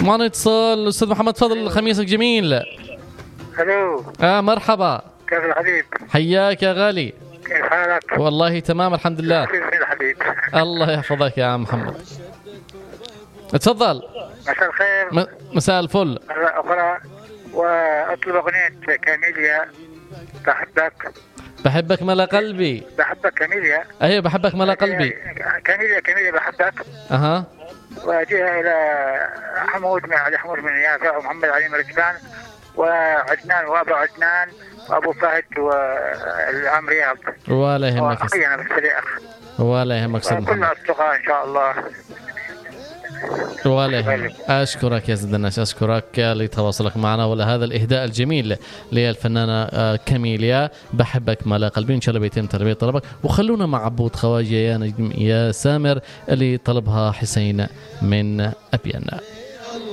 معنا اتصال أستاذ محمد فضل، خميسك جميل. الو. مرحبا، كيف الحبيب؟ حياك يا غالي. كيف حالك؟ والله تمام الحمد لله. كيف الحبيب؟ الله يحفظك يا عم محمد. تفضل. مساء الخير. مساء الفل. مرة أخرى، وأطلب أغنية كاميليا بحبك ملا قلبي. بحبك كاميليا. أيوة بحبك ملا قلبي. كاميليا بحبك. أها. وأجيها إلى علي حمود من يافع، ومحمد علي مرجان، وعدنان وأبو عدنان، وأبو فهد، والعم رياض. ولا يهمك. ولا يهمك سيد محمد. كل أصدقاء إن شاء الله. ولا يهمك. أشكرك يا سيد الناس، أشكرك لتواصلك معنا ولهذا الإهداء الجميل للفنانة كاميليا. بحبك ملا قلبي، إن شاء الله بيتم تلبية طلبك. وخلونا مع عبود خواجة يا نجم يا سامر اللي طلبها حسين من أبيان.